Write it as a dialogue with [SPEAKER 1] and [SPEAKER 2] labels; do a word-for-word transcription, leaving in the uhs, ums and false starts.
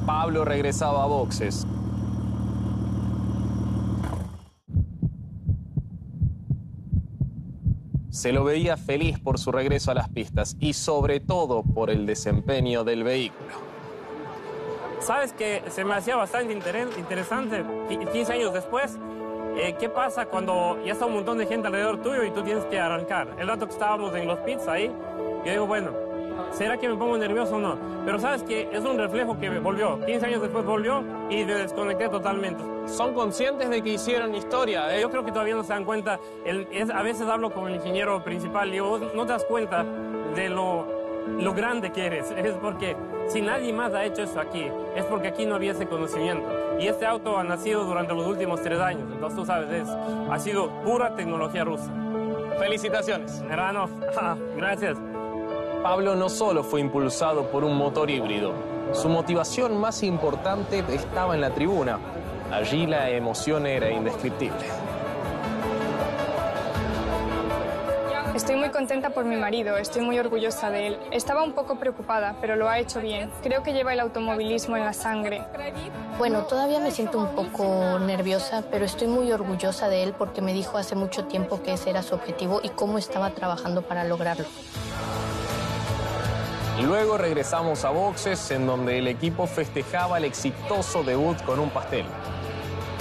[SPEAKER 1] Pablo regresaba a boxes. Se lo veía feliz por su regreso a las pistas y sobre todo por el desempeño del vehículo.
[SPEAKER 2] Sabes que se me hacía bastante interes- interesante, quince años después, eh, ¿qué pasa cuando ya está un montón de gente alrededor tuyo y tú tienes que arrancar? El rato que estábamos en los pits ahí, yo digo, bueno, ¿será que me pongo nervioso o no? Pero sabes que es un reflejo que volvió, quince años después volvió y me desconecté totalmente.
[SPEAKER 1] ¿Son conscientes de que hicieron historia? ¿eh?
[SPEAKER 2] Yo creo que todavía no se dan cuenta, el, es, a veces hablo con el ingeniero principal y digo, vos no te das cuenta de lo, lo grande que eres, es porque si nadie más ha hecho eso aquí, es porque aquí no había ese conocimiento. Y este auto ha nacido durante los últimos tres años, entonces tú sabes, es, ha sido pura tecnología rusa.
[SPEAKER 1] Felicitaciones.
[SPEAKER 2] Hermano, gracias.
[SPEAKER 1] Pablo no solo fue impulsado por un motor híbrido, su motivación más importante estaba en la tribuna. Allí la emoción era indescriptible.
[SPEAKER 3] Estoy muy contenta por mi marido, estoy muy orgullosa de él. Estaba un poco preocupada, pero lo ha hecho bien. Creo que lleva el automovilismo en la sangre.
[SPEAKER 4] Bueno, todavía me siento un poco nerviosa, pero estoy muy orgullosa de él porque me dijo hace mucho tiempo que ese era su objetivo y cómo estaba trabajando para lograrlo.
[SPEAKER 1] Luego regresamos a boxes, en donde el equipo festejaba el exitoso debut con un pastel.